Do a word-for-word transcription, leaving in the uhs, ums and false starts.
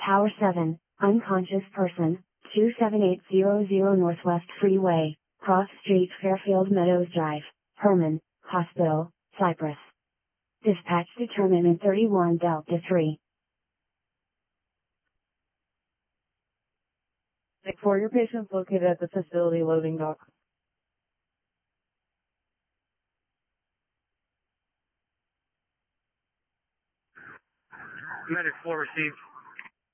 Tower seven, unconscious person, two seven eight zero zero Northwest Freeway, Cross Street, Fairfield Meadows Drive, Herman, Hospital, Cyprus. Dispatch determinant thirty-one Delta three. For your patients located at the facility loading dock. Medic four received.